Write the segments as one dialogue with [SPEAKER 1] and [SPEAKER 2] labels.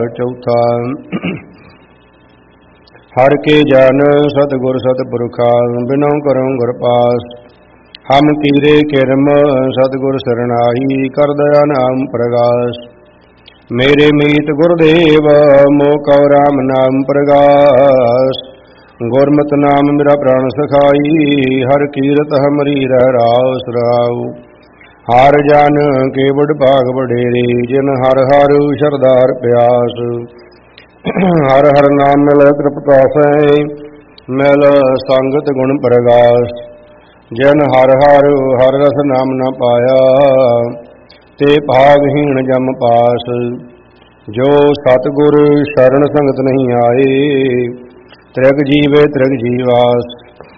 [SPEAKER 1] चौथा। हर के जन सतगुर सतपुरखा बिनु करूं गुर पास। हम कीरे किरम सतगुर सरनाही कर दया नाम प्रगास। मेरे मीत गुरुदेव मोह कौ राम नाम प्रगास। गुरमत नाम मेरा प्राण सखाई हर कीरत हमरी रह रास राऊ। हर जन के बड़ भाग बडेरे जिन हर हर शरदार प्यास। हर हर नाम मिल तृपतासै मिल संगत गुण प्रगास। जिन हर हर हर रस नाम न पाया ते भागहीन जम पास। जो सतगुर शरण संगत नहीं आए त्रिग जीवे त्रिग जीवास।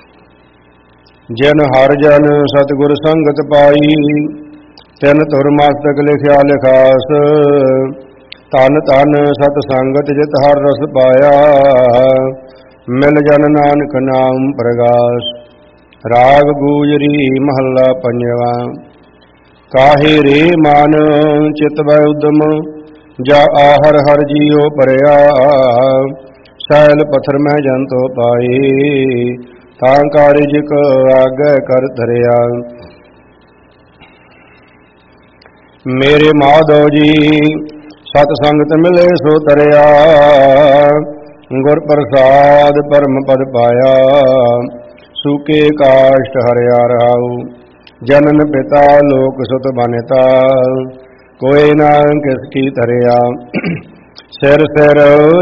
[SPEAKER 1] जिन हर जन सतगुर संगत पाई तिन तुर मस्तक लिखिया लिखास। धन धन सत संगत जित हर रस पाया मिल जन नानक नाम प्रगास। राग गूजरी महला पंजवा। काहे रे मान चित वै उदम जा आहर हर जियो परया। सैल पत्थर में जंतो पाए तां कारिज क आगे कर धरिया। मेरे माधव जी सत संगत मिले सो तरया। गुर प्रसाद परम पद पाया सूके काष्ट हरया रहाऊ। जनन पिता लोक सुत बनिता कोई ना किसकी तरया। सिर सिर